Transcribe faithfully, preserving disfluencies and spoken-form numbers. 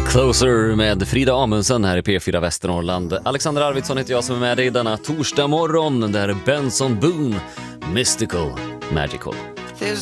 Closer med Frida Amundsen här i P fyra Västernorrland. Alexander Arvidsson heter jag som är med dig denna torsdag morgon. Det här är Benson Boone, Mystical, Magical.